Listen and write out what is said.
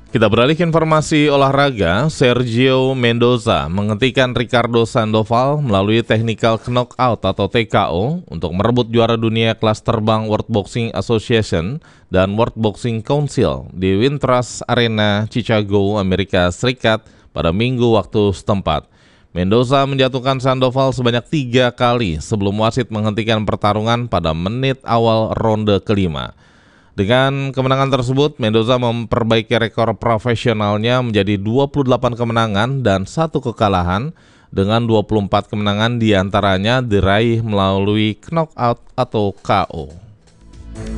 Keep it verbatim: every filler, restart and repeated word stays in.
Kita beralih ke informasi olahraga. Sergio Mendoza menghentikan Ricardo Sandoval melalui technical knockout atau T K O untuk merebut juara dunia kelas terbang World Boxing Association dan World Boxing Council di Wintrust Arena, Chicago, Amerika Serikat pada Minggu waktu setempat. Mendoza menjatuhkan Sandoval sebanyak tiga kali sebelum wasit menghentikan pertarungan pada menit awal ronde kelima. Dengan kemenangan tersebut, Mendoza memperbaiki rekor profesionalnya menjadi dua puluh delapan kemenangan dan satu kekalahan, dengan dua puluh empat kemenangan diantaranya diraih melalui knockout atau K O.